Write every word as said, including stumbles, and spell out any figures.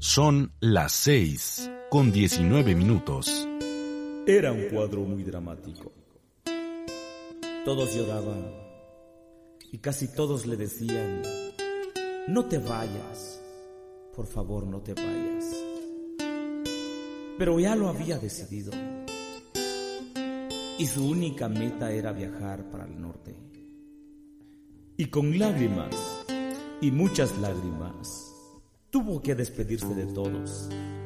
Son las seis con diecinueve minutos. Era un cuadro muy dramático. Todos lloraban y casi todos le decían: no te vayas, por favor, no te vayas. Pero ya lo había decidido y su única meta era viajar para el norte. Y con lágrimas y muchas lágrimas tuvo que despedirse de todos